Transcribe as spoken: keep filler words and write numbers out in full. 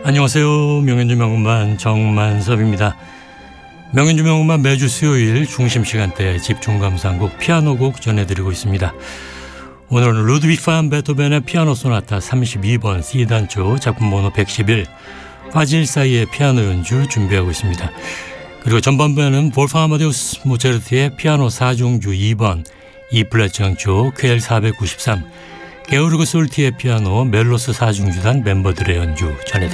안녕하세요. 명현주 명음반 정만섭입니다. 명현주 명음반 매주 수요일 중심 시간대 집중 감상곡 피아노곡 전해드리고 있습니다. 오늘은 루드비크 반 베토벤의 피아노 소나타 삼십이 번 C단조 작품 번호 백십일 화질 사이의 피아노 연주 준비하고 있습니다. 그리고 전반부에는 볼팡 아마데우스 모차르트의 피아노 사 중주 이 번 E 플랫 장조 퀘일 사백구십삼 게오르그 솔티의 피아노 멜로스 사 중주단 멤버들의 연주 전해드립니다.